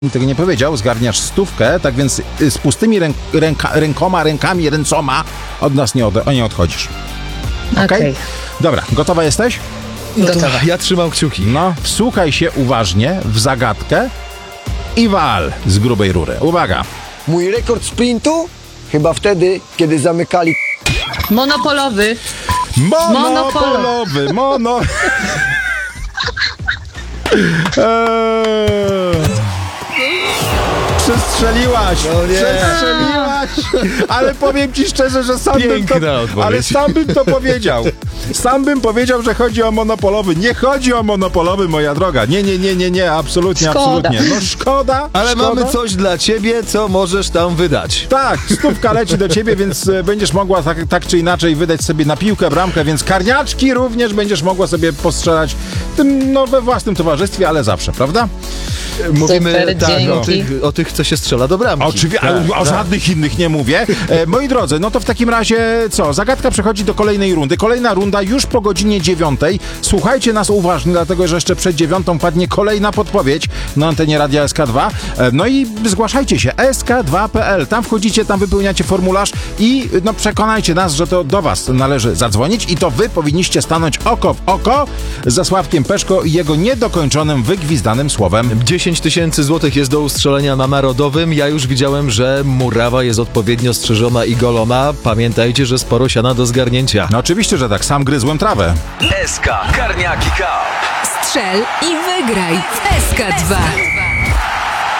tego nie powiedział, zgarniasz 100, tak więc z pustymi rękoma od nas nie odchodzisz. Okej. Dobra, gotowa jesteś? Gotowa. Ja trzymam kciuki. No, wsłuchaj się uważnie w zagadkę i wal z grubej rury. Uwaga! Mój rekord sprintu? Chyba wtedy, kiedy zamykali... Monopolowy. Monopolowy, Przestrzeliłaś! No nie. Przestrzeliłaś! Ale powiem ci szczerze, że sam bym to powiedział. Sam bym powiedział, że chodzi o monopolowy. Nie chodzi o monopolowy, moja droga. Nie, absolutnie, Szkoda. absolutnie. No szkoda. Ale szkoda. mamy coś dla ciebie, co możesz tam wydać. Tak, 100 leci do ciebie, więc będziesz mogła tak czy inaczej wydać sobie na piłkę, bramkę, więc karniaczki również będziesz mogła sobie postrzelać we własnym towarzystwie, ale zawsze, prawda? Mówimy Super, o tych, co się strzela do bramki. Oczywiście, o żadnych innych nie mówię. Moi drodzy, no to w takim razie co? Zagadka przechodzi do kolejnej rundy. Kolejna runda już po godzinie 9. Słuchajcie nas uważnie, dlatego że jeszcze przed 9 padnie kolejna podpowiedź na antenie Radia SK2. No i zgłaszajcie się, sk2.pl. Tam wchodzicie, tam wypełniacie formularz i przekonajcie nas, że to do was należy zadzwonić i to wy powinniście stanąć oko w oko ze Sławkiem Peszko i jego niedokończonym, wygwizdanym słowem. 10 000 złotych jest do ustrzelenia na Narodowym. Ja już widziałem, że murawa jest odpowiednio strzyżona i golona. Pamiętajcie, że sporo siana do zgarnięcia. No oczywiście, że tak, sam gryzłem trawę. SK Karniaki Cup. Strzel i wygraj w SK2.